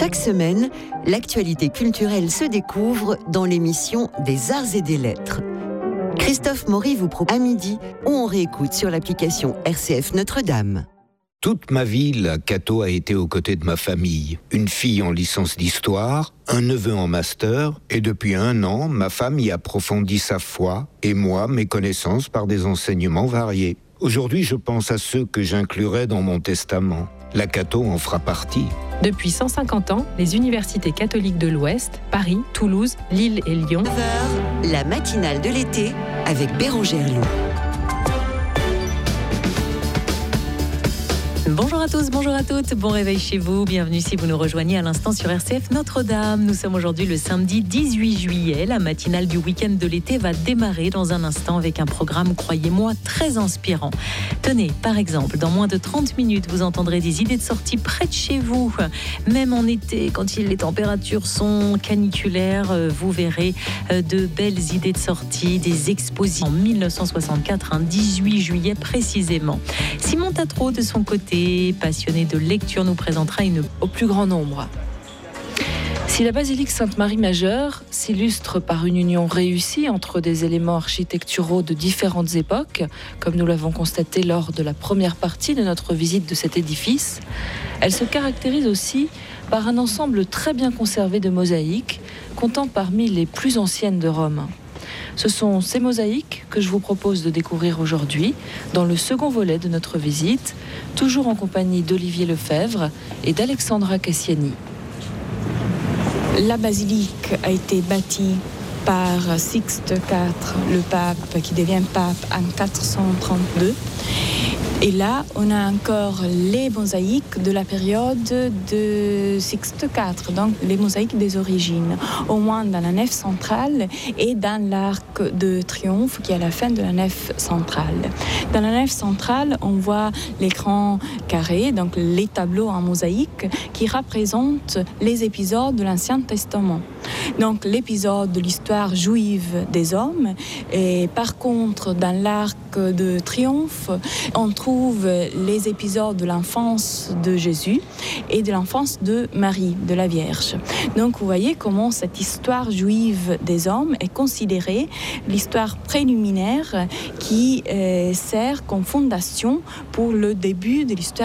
Chaque semaine, l'actualité culturelle se découvre dans l'émission des Arts et des Lettres. Christophe Maury vous propose à midi, où on réécoute sur l'application RCF Notre-Dame. Toute ma vie, la Cato a été aux côtés de ma famille. Une fille en licence d'histoire, un neveu en master, et depuis 1 an, ma femme y approfondit sa foi, et moi, mes connaissances par des enseignements variés. Aujourd'hui, je pense à ceux que j'inclurai dans mon testament. La Cato en fera partie. Depuis 150 ans, les universités catholiques de l'Ouest, Paris, Toulouse, Lille et Lyon. 9h, la matinale de l'été avec Bérangère Loup. Bonjour à tous, bonjour à toutes, bon réveil chez vous, bienvenue si vous nous rejoignez à l'instant sur RCF Notre-Dame. Nous sommes aujourd'hui le samedi 18 juillet, la matinale du week-end de l'été va démarrer dans un instant avec un programme, croyez-moi, très inspirant. Tenez, par exemple, dans moins de 30 minutes, vous entendrez des idées de sortie près de chez vous. Même en été, quand les températures sont caniculaires, vous verrez de belles idées de sortie, des expositions en 1964, 18 juillet précisément. Simon Tatro, de son côté, passionné de lecture, nous présentera une au plus grand nombre. Si la basilique Sainte-Marie Majeure s'illustre par une union réussie entre des éléments architecturaux de différentes époques, comme nous l'avons constaté lors de la première partie de notre visite de cet édifice, elle se caractérise aussi par un ensemble très bien conservé de mosaïques, comptant parmi les plus anciennes de Rome. Ce sont ces mosaïques que je vous propose de découvrir aujourd'hui dans le second volet de notre visite, toujours en compagnie d'Olivier Lefebvre et d'Alexandra Cassiani. La basilique a été bâtie par Sixte IV, le pape qui devient pape en 432. Et là, on a encore les mosaïques de la période de Sixte IV, donc les mosaïques des origines, au moins dans la nef centrale et dans l'arc de triomphe qui est à la fin de la nef centrale. Dans la nef centrale, on voit l'écran carré, donc les tableaux en mosaïque qui représentent les épisodes de l'Ancien Testament. Donc l'épisode de l'histoire juive des hommes. Et par contre, dans l'arc de triomphe, on trouve les épisodes de l'enfance de Jésus et de l'enfance de Marie, de la Vierge. Donc vous voyez comment cette histoire juive des hommes est considérée l'histoire préliminaire qui sert comme fondation pour le début de l'histoire